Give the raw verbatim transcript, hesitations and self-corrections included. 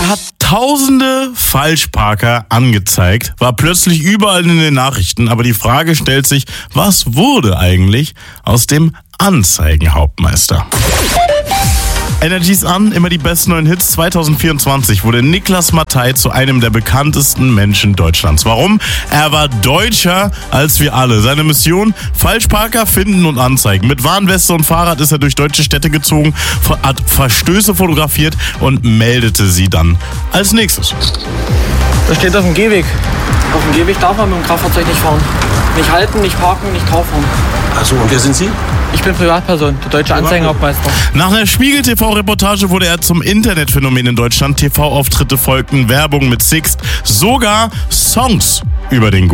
hat tausende Falschparker angezeigt, war plötzlich überall in den Nachrichten, aber die Frage stellt sich, was wurde eigentlich aus dem Anzeigenhauptmeister? Energy's an, immer die besten neuen Hits. zwanzig vierundzwanzig wurde Niklas Mattei zu einem der bekanntesten Menschen Deutschlands. Warum? Er war deutscher als wir alle. Seine Mission? Falschparker finden und anzeigen. Mit Warnweste und Fahrrad ist er durch deutsche Städte gezogen, hat Verstöße fotografiert und meldete sie dann als nächstes. Das steht auf dem Gehweg. Auf dem Gehweg darf man mit dem Kraftfahrzeug nicht fahren. Nicht halten, nicht parken, nicht drauffahren. Achso, und wer sind Sie? Ich bin Privatperson, der deutsche Anzeigenhauptmeister. Nach einer Spiegel-T V-Reportage wurde er zum Internetphänomen in Deutschland. T V-Auftritte folgten, Werbung mit Sixt, sogar Songs über den